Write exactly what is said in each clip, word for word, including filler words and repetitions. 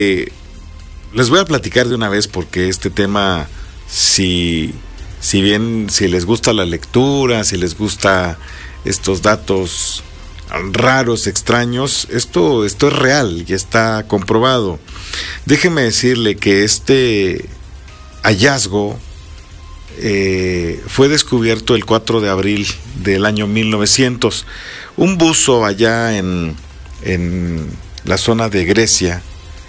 Eh, les voy a platicar de una vez porque este tema, si, si bien si les gusta la lectura, si les gusta estos datos raros, extraños, esto, esto es real y está comprobado. Déjeme decirle que este hallazgo eh, fue descubierto el cuatro de abril del año mil novecientos. Un buzo allá en, en la zona de Grecia,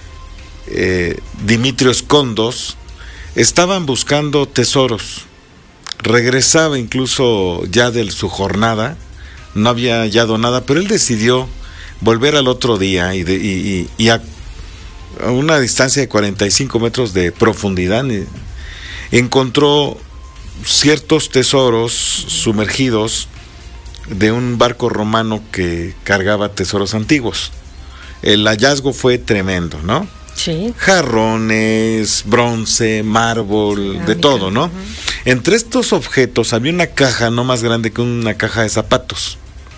eh, Dimitrios Kondos, estaban buscando tesoros. Regresaba incluso ya de su jornada, no había hallado nada, pero él decidió volver al otro día y, de, y, y, y a, a una distancia de cuarenta y cinco metros de profundidad encontró ciertos tesoros sumergidos de un barco romano que cargaba tesoros antiguos. El hallazgo fue tremendo, ¿no? Sí. Jarrones, bronce, mármol, de todo, ¿no? Uh-huh. Entre estos objetos había una caja no más grande que una caja de zapatos.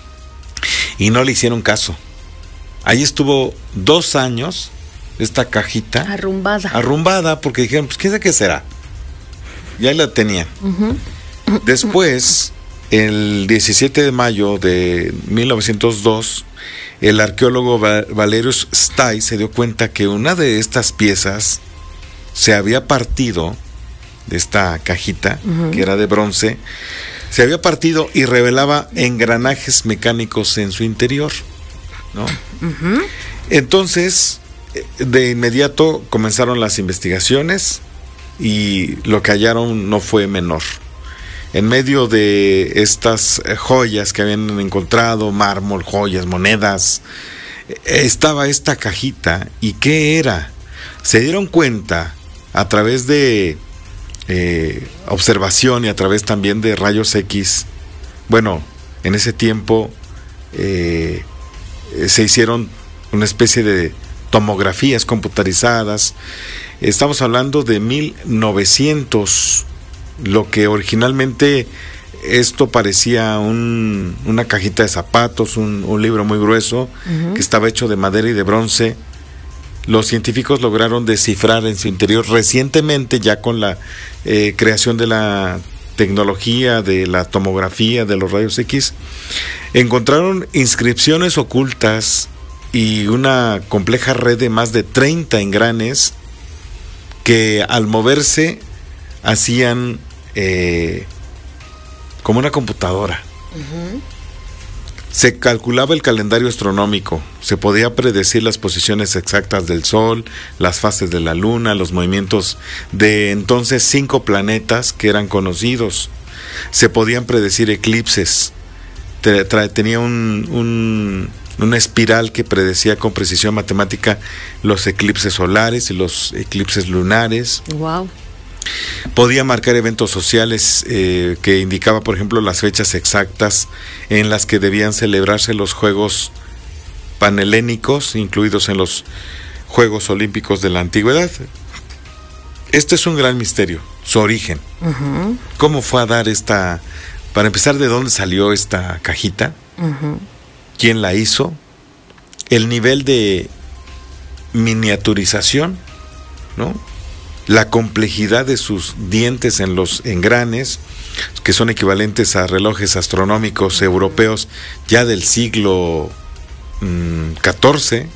Y no le hicieron caso. Ahí estuvo dos años esta cajita. Arrumbada. Arrumbada, porque dijeron, pues, ¿quién sabe qué será? Y ahí la tenían. Uh-huh. Después, el diecisiete de mayo de mil novecientos dos, el arqueólogo Valerius Stay se dio cuenta que una de estas piezas se había partido, de esta cajita, uh-huh, que era de bronce, se había partido y revelaba engranajes mecánicos en su interior, ¿no? Uh-huh. Entonces, de inmediato comenzaron las investigaciones y lo que hallaron no fue menor. En medio de estas joyas que habían encontrado, mármol, joyas, monedas, estaba esta cajita. ¿Y qué era? Se dieron cuenta a través de eh, observación y a través también de rayos X. Bueno, en ese tiempo eh, se hicieron una especie de tomografías computarizadas. Estamos hablando de mil novecientos. Lo que originalmente esto parecía un, una cajita de zapatos, un, un libro muy grueso, uh-huh, que estaba hecho de madera y de bronce. Los científicos lograron descifrar en su interior recientemente, ya con la eh, creación de la tecnología, de la tomografía, de los rayos X, encontraron inscripciones ocultas y una compleja red de más de treinta engranes que al moverse hacían eh, como una computadora. Uh-huh. Se calculaba el calendario astronómico, se podía predecir las posiciones exactas del Sol, las fases de la Luna, los movimientos de entonces cinco planetas que eran conocidos. Se podían predecir eclipses. Te, tra, tenía un, un, una espiral que predecía con precisión matemática los eclipses solares y los eclipses lunares. Wow. Podía marcar eventos sociales eh, que indicaba, por ejemplo, las fechas exactas en las que debían celebrarse los Juegos Panhelénicos, incluidos en los Juegos Olímpicos de la Antigüedad. Este es un gran misterio, su origen. Uh-huh. ¿Cómo fue a dar esta, para empezar, de dónde salió esta cajita? Uh-huh. ¿Quién la hizo? El nivel de miniaturización, ¿no? La complejidad de sus dientes en los engranes, que son equivalentes a relojes astronómicos europeos ya del siglo mmm, catorce.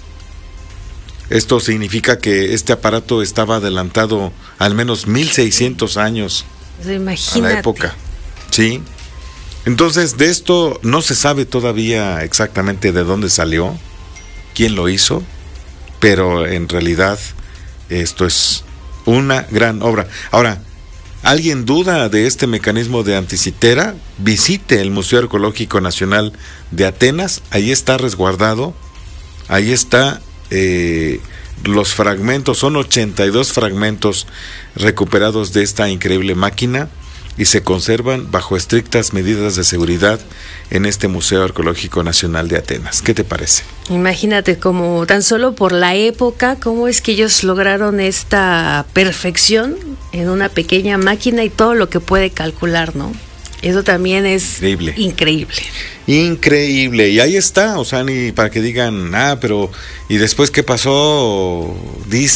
Esto significa que este aparato estaba adelantado al menos mil seiscientos años Imagínate. a la época. ¿Sí? Entonces, de esto no se sabe todavía exactamente de dónde salió, quién lo hizo, pero en realidad esto es una gran obra. Ahora, ¿alguien duda de este mecanismo de Anticitera? Visite el Museo Arqueológico Nacional de Atenas, ahí está resguardado, ahí está eh, los fragmentos, son ochenta y dos fragmentos recuperados de esta increíble máquina y se conservan bajo estrictas medidas de seguridad en este Museo Arqueológico Nacional de Atenas. ¿Qué te parece? Imagínate, como tan solo por la época, cómo es que ellos lograron esta perfección en una pequeña máquina y todo lo que puede calcular, ¿no? Eso también es increíble. Increíble. Increíble. Y ahí está, o sea, ni para que digan, ah, pero ¿y después qué pasó? Dice